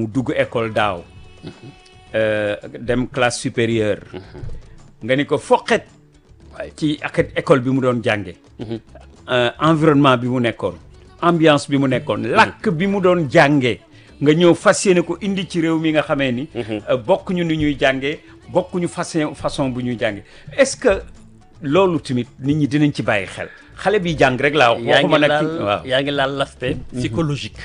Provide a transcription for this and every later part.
mu dugg école daaw dem classe supérieure nga ni ko foqet ci ak école bi mu doon jànge environnement bi mu nekkoon ambiance bi mu nekkoon làkk bi mu doon jànge nga ñëw fas yéene ko indi ci réew mi nga xamee ni bokkuñu ni ñuy jànge bokkuñu façon bu ñuy jànge est-ce que loolu tamit nit ñi dinañ ci bàyyi xel xale bi jàng rek laa wax waxuma nag waaw yaa ngi laal l'aspect psychologique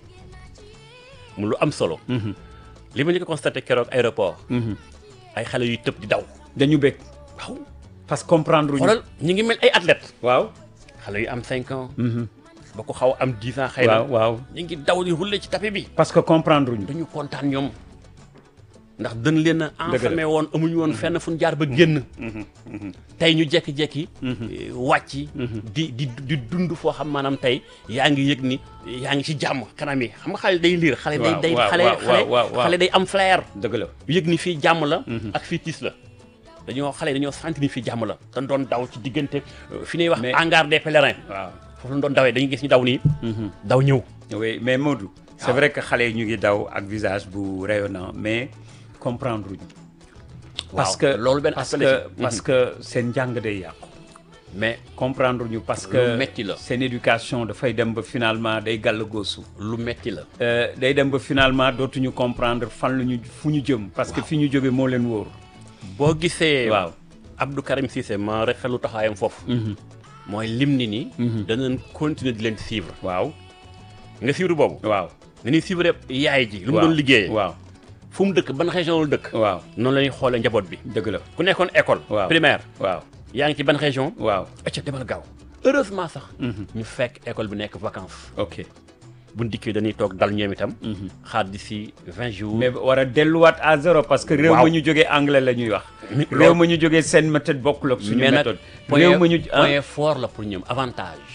mu lu am solo li ma ñu ko constaté keroog aéroport ay xale yuy tëb di daw dañu bëgg waaw parce que comprendre ñu xoolal ñu ngi mel ay athlètes waaw xale yu am 5 ans ba ko xaw am 10 ans xëy na waaw ñu ngi daw di rouler ci tapis bi parce que comprendre ñu dañu kontaan ñoom ndax dañ leen a enfermé woon amuñu woon fenn fu ñu jaar ba génn tey ñu jekki-jekki wàcc di dund foo xam maanaam tey yaa ngi yëg ni yaa ngi ci jàmm kanam yi xam nga xale day liir xale day xale day am flair dëgg la yëg ni fii jàmm la ak fii tiis la dañoo sentir ni fii jàmm la dañ doon daw ci diggante fi ñuy wax hangar des pèlerins waaw foofu lañ doon dawee dañuy gis ñu daw nii daw ñëw oui mais Modou c'est vrai que xale yi ñu ngi daw ak visage bu rayonnant mais comprendre ñu parce que loolu benn parce que seen njàng day yàqu mais comprendre ñu parce que lu metti la seen éducation dafay dem ba finalement day gàll goosu lu metti la day dem ba finalement dootuñu comprendre fan lañu fu ñu jëm parce que fi ñu jóge moo leen wóor boo gisee waaw Abdou Karim Cissé ma rafetlu taxawaayam foofu mooy lim ni nii danañ continuer di leen suivre waaw nga suivre boobu waaw nga ñuy suivre yaay ji lu mu doon liggéeyee waaw fu mu dëkk ban région la dëkk waaw noonu la ñuy xoolee njaboot bi dëgg la ku nekkoon école primaire waaw yaa ngi ci ban région waaw acca demal gaaw heureusement sax ñu fekk école bi nekk vacances ok buñ dikkee dañuy toog dal ñoom itam xaar d'ici 20 jours mais war a delluwaat à zéro parce que réew ma ñu jógee anglais la ñuy wax réew ma ñu jógee seen méthode bokkul ak suñu méthode réew ma ñu point fort la pour ñoom avantage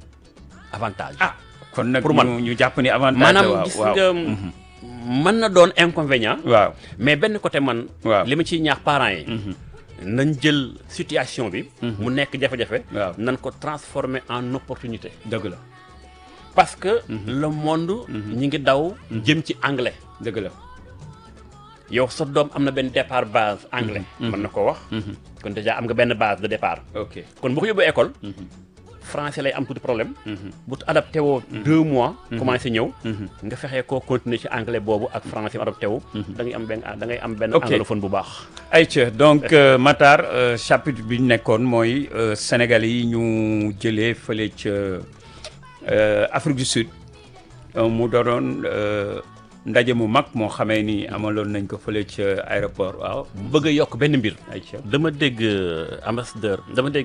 kon nag pour man ñu jàpp ni avantage maanaam gis nga mën na doon inconvénient waaw mais benn côté man waaw li ma ciy ñaax parents yi nañ jël situation bi mu nekk jafe-jafe nañ ko transformer en opportunité dëgg la parce que le monde ñi ngi daw jëm ci anglais dëgg la yow sa doom am na benn départ base anglais mën na ko wax kon déjà am nga benn base de départ ok kon boo ko yóbbu école français lay am tuuti problème bu adapté woo 2 mois commencé ñëw nga fexee koo continuer ci anglais boobu ak français adapté wu da ngay am benn anglophone bu baax ayca donc Matar chapitre bi ñu nekkoon mooy Sénégalais yi ñu jëlee fële ca Afrique du Sud mu doonoon ndaje mu mag moo xamee ni amaloon nañ ko fële ca aéroport waaw bëgg a yokk benn mbir ayca dama dégg ambassadeur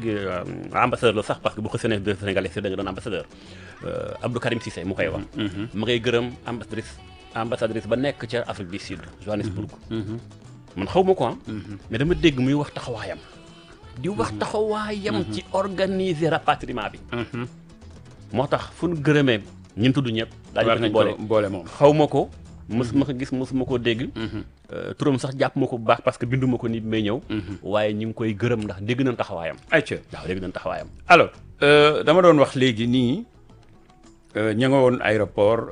la sax parce que bu ko Sénégal Sénégalais si da nga doon ambassadeur Abdou Karim Cissé mu koy wax ma ngay gërëm ambassadrice ba nekk ca Afrique du Sud Johannesburg man xaw ma ko mais dama dégg muy wax taxawaayam di wax taxawaayam ci organiser rapatriement bi moo tax fu ñu gërëmee ñun tudd ñëpp daañu ko boole moom xaw ma ko mosuma ko gis mosuma koo dégg turam sax jàpp ma ko bu baax parce que binduma ko ni bi may ñëw waaye ñu ngi koy gërëm ndax dégg nañ taxawaayam ayca waaw dégg nañ taxawaayam alors dama doon wax léegi nii ña nga woon aéroport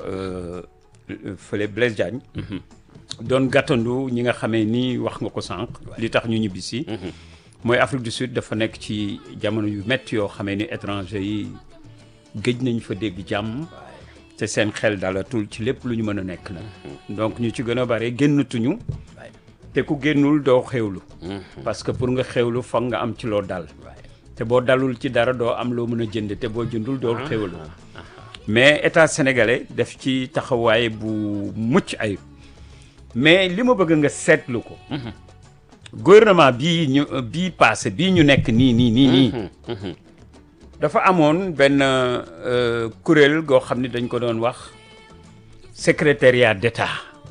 fële Blaise Diagne doon gàttandu ñi nga xamee ni wax nga ko sànq li tax ñu ñibbisi mooy Afrique du Sud dafa nekk ci jamono yu métti yoo xamee ni étranger yi géej nañ fa dégg jàmm te seen xel dalatul ci lépp lu ñu mën a nekk nag donc ñu ci gën a bare génnatuñu te ku génnul doo xewlu parce que pour nga xewlu foog nga am ci loo dal te boo dalul ci dara doo am loo mën a jënd te boo jëndul doo xewlu mais état sénégalais def ci taxawaay bu mucc ayib mais li ma bëgg nga seetlu ko gouvernement bii passé bii ñu nekk nii dafa amoon benn kuréel goo xam ne dañ ko doon wax secrétariat d'État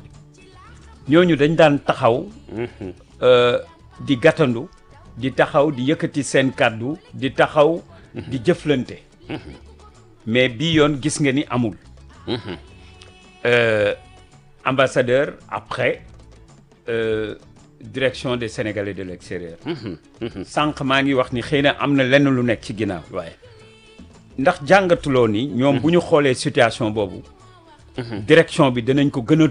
ñooñu dañ daan taxaw di gàttandu di taxaw di yëkkati seen kàddu di taxaw di jëflante mais bii yoon gis nga ni amul ambassadeur après direction des Sénégalais de l'extérieur sànq maa ngi wax ni xëy na am na lenn lu nekk ci ginnaaw waaye ndax jàngatuloo ni ñoom bu ñu xoolee situation boobu direction bi danañ ko gën a